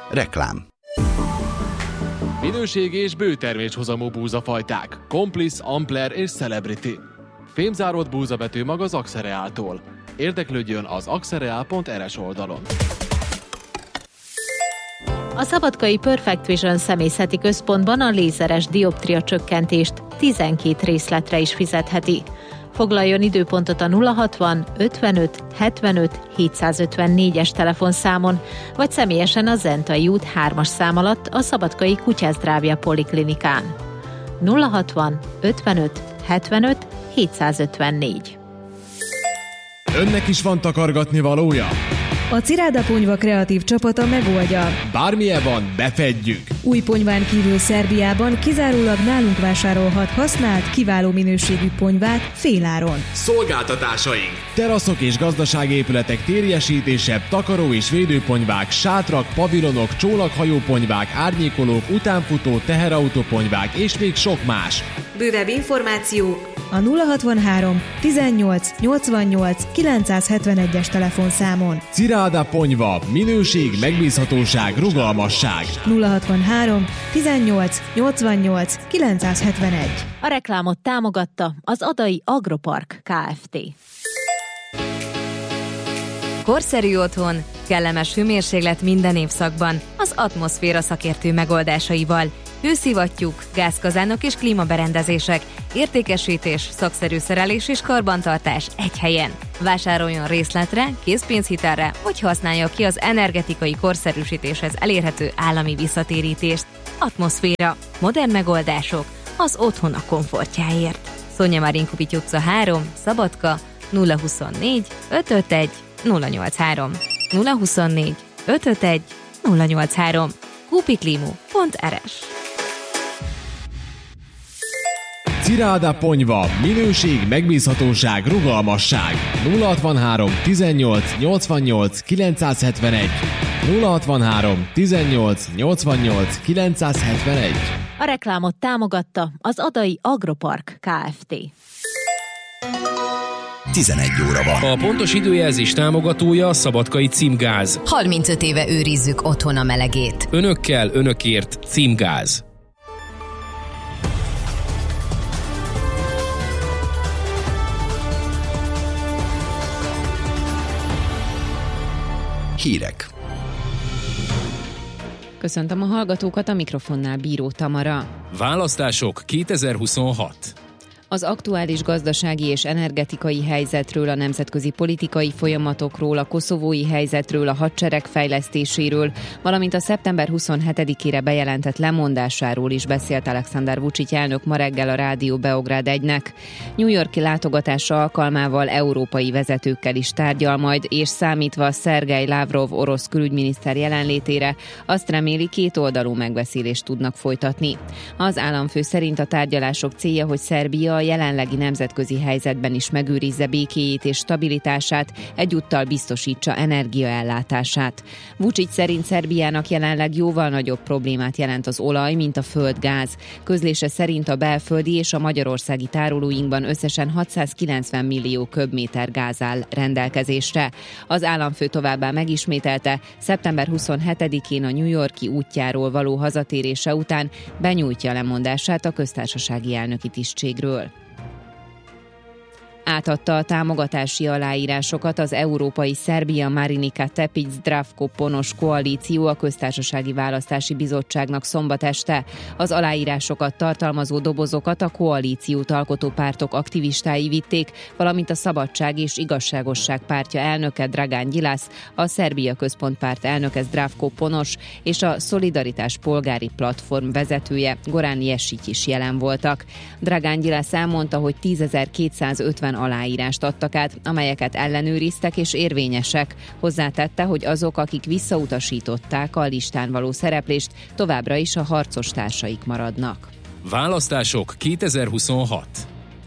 Reklám. Minőségi és bőterméshozamú búzafajták. Complice, Ampler és Celebrity. Fémzáródott búzabetűmag az Axereáltól. Érdeklődjön az axereal.rs oldalon. A szabadkai Perfect Vision személyzeti központban a lézeres dioptria csökkentést 12 részletre is fizetheti. Foglaljon időpontot a 060 55 75 754-es telefonszámon, vagy személyesen a Zentai út 3-as szám alatt a Szabadkai Kutyázdrávja Poliklinikán. 060 55 75 754. Önnek is van takargatni valója? A Ciráda Ponyva kreatív csapata megoldja. Bármilyen van, befedjük! Új ponyván kívül Szerbiában kizárólag nálunk vásárolhat használt, kiváló minőségű ponyvát féláron. Szolgáltatásaink! Teraszok és gazdaságépületek térjesítése, takaró és védőponyvák, sátrak, pavilonok, csónakhajóponyvák, árnyékolók, utánfutó, teherautóponyvák és még sok más. Bővebb információ a 063 18 88 971-es telefonszámon. Ciráda Ponyva. Minőség, megbízhatóság, rugalmasság. 063 18 88 971. A reklámot támogatta az Adai Agropark Kft. Korszerű otthon, kellemes hőmérséklet minden évszakban, az Atmoszféra szakértő megoldásaival. Hőszivattyúk, gázkazánok és klímaberendezések, értékesítés, szakszerű szerelés és karbantartás egy helyen. Vásároljon részletre, készpénzhitelre, vagy használja ki az energetikai korszerűsítéshez elérhető állami visszatérítést. Atmoszféra. Modern megoldások az otthon a komfortjáért. Szonya Marinkovics utca 3, Szabadka, 024 551 083. 024 551 083. kupiklimu.rs. Ciráda Ponyva. Minőség, megbízhatóság, rugalmasság. 063 18 88 971. 063 18 88 971. A reklámot támogatta az Adai Agropark Kft. 11 óra van. A pontos időjelzés támogatója a Szabadkai Címgáz. 35 éve őrizzük otthon a melegét. Önökkel, önökért Címgáz. Hírek. Köszöntöm a hallgatókat, a mikrofonnál Bíró Tamara. Választások 2026. Az aktuális gazdasági és energetikai helyzetről, a nemzetközi politikai folyamatokról, a koszovói helyzetről, a hadsereg fejlesztéséről, valamint a szeptember 27-ére bejelentett lemondásáról is beszélt Alexander Vučić elnök ma reggel a Rádió Beograd 1-nek. New York-i látogatása alkalmával európai vezetőkkel is tárgyal majd, és számítva Szergej Lavrov orosz külügyminiszter jelenlétére, azt reméli, kétoldalú megbeszélést tudnak folytatni. Az államfő szerint a tárgyalások célja, hogy Szerbia a jelenlegi nemzetközi helyzetben is megőrizze békéjét és stabilitását, egyúttal biztosítsa energiaellátását. Vučić szerint Szerbiának jelenleg jóval nagyobb problémát jelent az olaj, mint a földgáz. Közlése szerint a belföldi és a magyarországi tárolóinkban összesen 690 millió köbméter gáz áll rendelkezésre. Az államfő továbbá megismételte, szeptember 27-én a New York-i útjáról való hazatérése után benyújtja lemondását a köztársasági elnöki tisztségről. Átadta a támogatási aláírásokat az Európai Szerbia Marinika Tepic Zdravko Ponos koalíció a Köztársasági Választási Bizottságnak szombat este. Az aláírásokat tartalmazó dobozokat a koalíciót alkotó pártok aktivistái vitték, valamint a Szabadság és Igazságosság pártja elnöke Dragan Đilas, a Szerbia Központpárt elnöke Zdravko Ponos és a Szolidaritás polgári platform vezetője Goran Ješić is jelen voltak. Dragan Đilas elmondta, hogy 10.250 aláírást adtak át, amelyeket ellenőriztek és érvényesek. Hozzátette, hogy azok, akik visszautasították a listán való szereplést, továbbra is a harcos társaik maradnak. Választások 2026.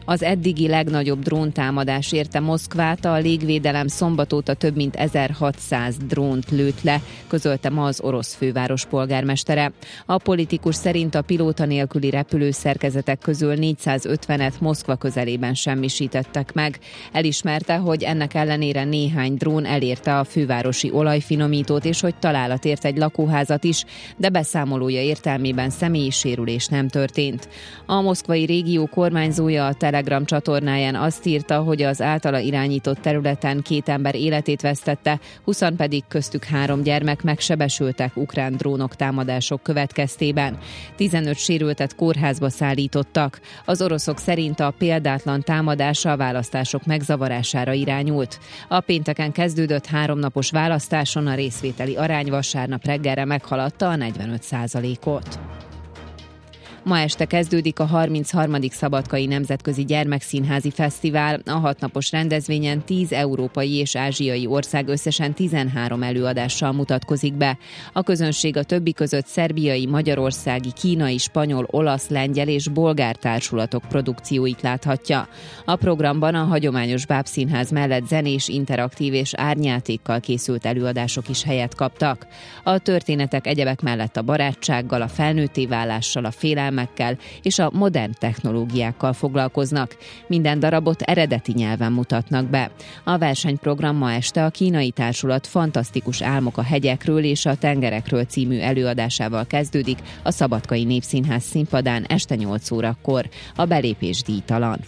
Az eddigi legnagyobb dróntámadás érte Moszkvát, a légvédelem szombat óta több mint 1600 drónt lőtt le, közölte ma az orosz főváros polgármestere. A politikus szerint a pilóta nélküli repülőszerkezetek közül 450-et Moszkva közelében semmisítettek meg. Elismerte, hogy ennek ellenére néhány drón elérte a fővárosi olajfinomítót, és hogy találat ért egy lakóházat is, de beszámolója értelmében személyi sérülés nem történt. A moszkvai régió kormányzója a Telegram csatornáján azt írta, hogy az általa irányított területen 2 ember életét vesztette, 20 pedig köztük 3 gyermek megsebesültek ukrán drónok támadások következtében. 15 sérültet kórházba szállítottak. Az oroszok szerint a példátlan támadása a választások megzavarására irányult. A pénteken kezdődött 3 napos választáson a részvételi arány vasárnap reggelre meghaladta a 45%-ot. Ma este kezdődik a 33. Szabadkai Nemzetközi Gyermekszínházi Fesztivál. A 6 napos rendezvényen 10 európai és ázsiai ország összesen 13 előadással mutatkozik be. A közönség a többi között szerbiai, magyarországi, kínai, spanyol, olasz, lengyel és bolgár társulatok produkcióit láthatja. A programban a hagyományos bábszínház mellett zenés, interaktív és árnyátékkal készült előadások is helyet kaptak. A történetek egyebek mellett a barátsággal, a felnőtté válással, a félelmekkel és a modern technológiákkal foglalkoznak. Minden darabot eredeti nyelven mutatnak be. A versenyprogram ma este a kínai társulat Fantasztikus álmok a hegyekről és a tengerekről című előadásával kezdődik a Szabadkai Népszínház színpadán este 8 órakor. A belépés díjtalan.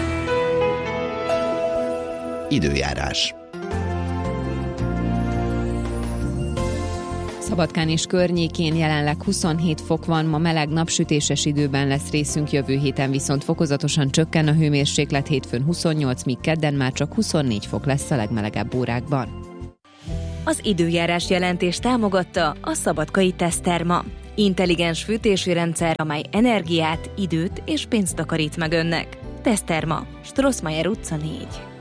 Időjárás. Szabadkán és környékén jelenleg 27 fok van, ma meleg napsütéses időben lesz részünk, jövő héten viszont fokozatosan csökken a hőmérséklet, hétfőn 28, míg kedden már csak 24 fok lesz a legmelegebb órákban. Az időjárás jelentés támogatta a Szabadkai Teszterma. Intelligens fűtési rendszer, amely energiát, időt és pénzt takarít meg önnek. Teszterma, Strossmayer utca 4.